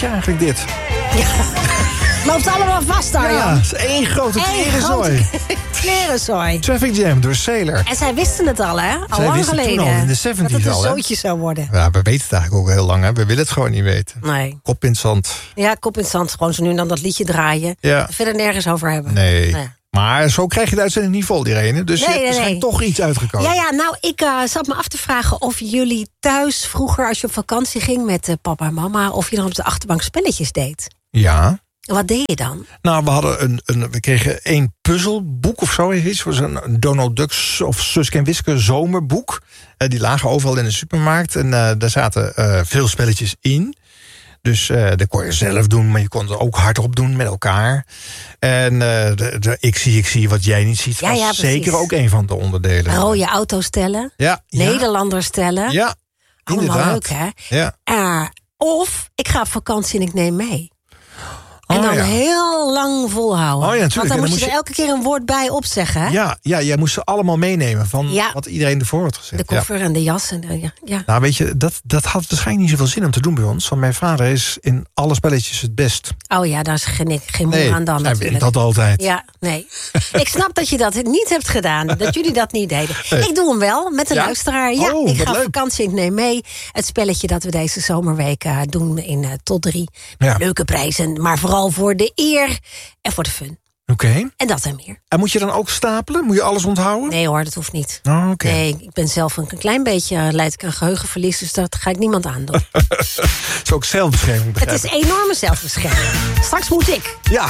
eigenlijk dit? Ja. Loopt allemaal vast daar, Ja, Jan. het is één grote klerenzooi. Klerenzooi. Traffic Jam door Sailor. En zij wisten het al, hè? Al Zij lang wisten geleden. toen al, in de 70's dat het een al, hè? zootje zou worden. Ja, we weten het eigenlijk ook heel lang, hè. We willen het gewoon niet weten. Nee. Kop in het zand. Ja, kop in het zand. Gewoon zo nu en dan dat liedje draaien. Ja. Verder nergens over hebben. Nee. Nou ja. Maar zo krijg je de uitzending niet vol, Irene. Dus Nee, er is nee. toch iets uitgekomen. Ja, nou, ik zat me af te vragen of jullie thuis vroeger, als je op vakantie ging met papa en mama, of je dan op de achterbank spelletjes deed. Ja. Wat deed je dan? Nou, we hadden we kregen 1 puzzelboek of zo. Iets was een Donald Ducks of Suske en Wiske zomerboek. Die lagen overal in de supermarkt. En daar zaten veel spelletjes in. Dus dat kon je zelf doen, maar je kon het ook hardop doen met elkaar. En ik zie wat jij niet ziet. Ja, Was ja, zeker ook een van de onderdelen. Rode auto's tellen. Ja. Nederlanders tellen. Ja, Allemaal inderdaad. leuk, hè? Ja. Of ik ga op vakantie en ik neem mee. En Oh, dan ja. heel lang volhouden. Oh ja, natuurlijk. Want dan En dan moet je er elke keer een woord bij opzeggen. Hè? Ja, jij moest ze allemaal meenemen van Ja. wat iedereen ervoor had gezegd. De koffer en de jas. En ja. Nou, weet je, dat had waarschijnlijk niet zoveel zin om te doen bij ons. Want mijn vader is in alle spelletjes het best. Oh ja, daar is geen moer aan dan hij natuurlijk. wint dat altijd. Ja, nee. Ik snap dat je dat niet hebt gedaan. Dat jullie dat niet deden. Nee. Ik doe hem wel met een Ja? luisteraar. Ja, Oh, ik wat ga op leuk. vakantie, ik neem mee. Het spelletje dat we deze zomerweek doen in tot 3. Ja. Leuke prijzen, maar vooral voor de eer en voor de fun. Oké. En dat en meer. En moet je dan ook stapelen? Moet je alles onthouden? Nee hoor, dat hoeft niet. Oh, oké. Nee, ik ben zelf een klein beetje, leid ik aan geheugenverlies, dus dat ga ik niemand aandoen. Dat is ook zelfbescherming, Het begrijp is ik. enorme zelfbescherming. Straks moet ik. Ja.